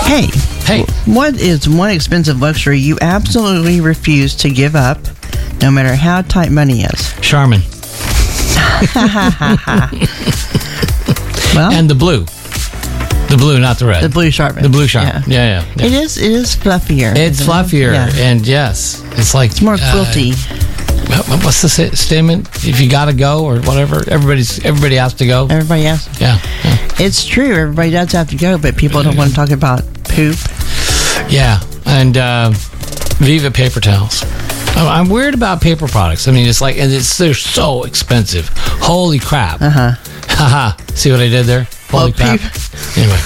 Hey, what is one expensive luxury you absolutely refuse to give up, no matter how tight money is? Charmin. Well, And the blue. The blue, not the red. the blue Charmin. The blue Charmin. Yeah. It is fluffier. It's isn't it? fluffier, Yeah. and yes, it's like It's more quilty. What's the statement? If you gotta go or whatever, everybody has to go. Everybody else. Yeah. It's true. Everybody does have to go, but people don't want to talk about poop. Yeah, and Viva paper towels. I'm weird about paper products. I mean, it's like, and they're so expensive. Holy crap! Haha. See what I did there? Holy crap! Anyway,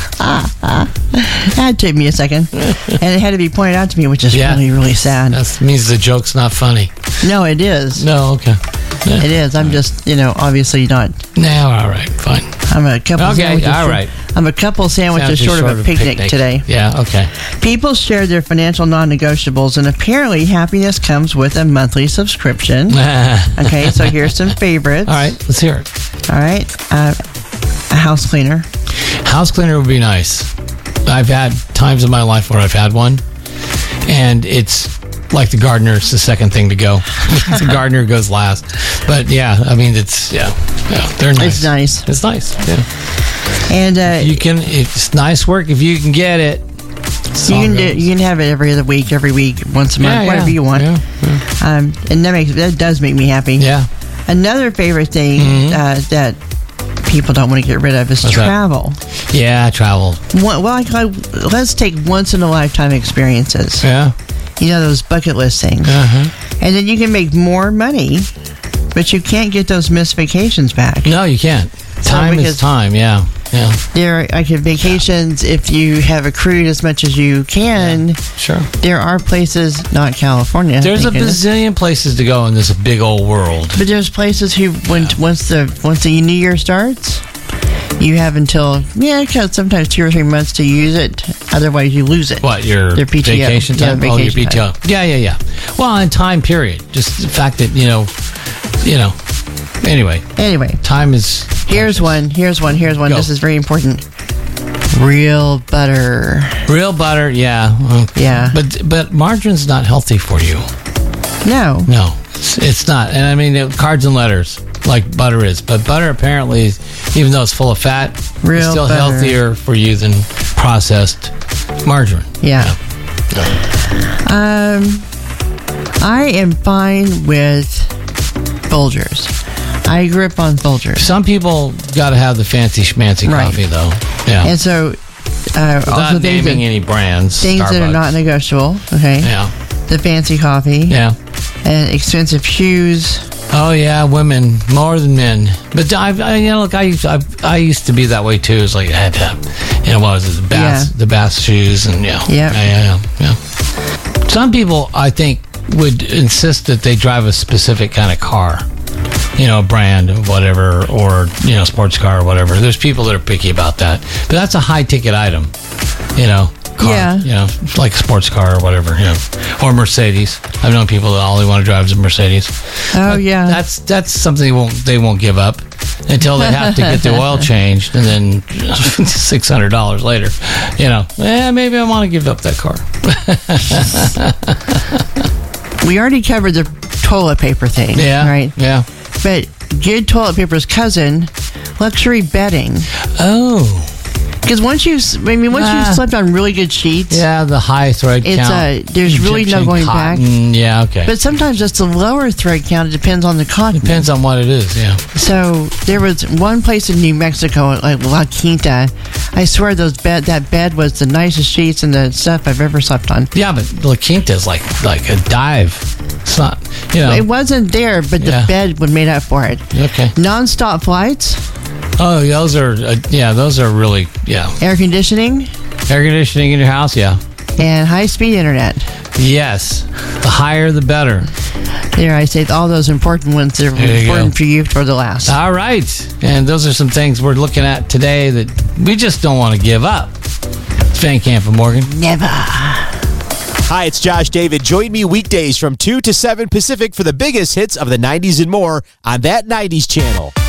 That took me a second, and it had to be pointed out to me, which is really, really sad. that means the joke's not funny. No, it is. No, okay. Yeah. It is. I'm just, obviously not. No, all right, fine. I'm a couple. Okay, sandwiches all short- right. I'm a couple sandwiches short of a picnic today. Yeah, okay. People share their financial non-negotiables, and apparently happiness comes with a monthly subscription. Okay, so here's some favorites. All right, let's hear it. All right. A house cleaner. House cleaner would be nice. I've had times in my life where I've had one, and it's like the gardener. It's the second thing to go. The gardener goes last. But yeah, I mean, they're nice. It's nice. It's nice. Yeah. And It's nice work if you can get it. you can have it every other week, every week, once a month, whatever you want. Yeah. And that does make me happy. Yeah. Another favorite thing that people don't want to get rid of is What's that? travel. Yeah, travel. Let's take once in a lifetime experiences. Yeah. Those bucket list things. And then you can make more money, but you can't get those missed vacations back. No, you can't. Time is time. Yeah. There are vacations if you have accrued as much as you can. Yeah, sure. There are places, not California. There's a bazillion places to go in this big old world. But there's places who, once the new year starts, you have until sometimes 2 or 3 months to use it. Otherwise, you lose it. What, your Their PTO. vacation time? Yeah, Your vacation PTO. time. Yeah. Well, and time period. Just the fact that Anyway, time is. Here's one. Go. This is very important. Real butter. Real butter, yeah. Yeah. But margarine's not healthy for you. No. No, it's not. And I mean, cards and letters, like butter is. But butter apparently, even though it's full of fat, it's still butter. healthier for you than processed margarine. Yeah. I am fine with Folgers. I grew up on Folgers. Some people got to have the fancy schmancy Right. coffee, though. Yeah. And so, Without also naming any brands. things that are Starbucks. not negotiable. Okay. Yeah. The fancy coffee. Yeah. And expensive shoes. Oh yeah, women more than men. But I used to be that way too. It's like I had to, what was it, the bath shoes, and yeah. Some people, I think, would insist that they drive a specific kind of car, a brand of whatever, or sports car or whatever. There's people that are picky about that, but that's a high ticket item, car, like a sports car or whatever, or Mercedes. I've known people that all they want to drive is a Mercedes. Oh, But yeah. that's something they won't give up until they have to get the oil changed, and then $600 later, maybe I want to give up that car. We already covered the toilet paper thing. Yeah. Right? Yeah. But good toilet paper's cousin, luxury bedding. Oh. Because once you've slept on really good sheets, Yeah, the high thread count. there's really no Egyptian going back. cotton. Yeah, okay. But sometimes just the lower thread count, it depends on the cotton. Depends on what it is, yeah. So there was one place in New Mexico, like La Quinta. I swear that bed was the nicest sheets and the stuff I've ever slept on. Yeah, but La Quinta is like a dive. It's not, It wasn't there, but the bed was made up for it. Okay. Non-stop flights, Oh, those are really, air conditioning, air conditioning in your house, yeah. and high-speed internet. Yes. The higher, the better. There, I say all those important ones that are There you important go. for you for the last. All right. And those are some things we're looking at today that we just don't want to give up. It's Van Camp and Morgan. Never. Hi, it's Josh David. Join me weekdays from 2 to 7 Pacific for the biggest hits of the 90s and more on That 90s channel.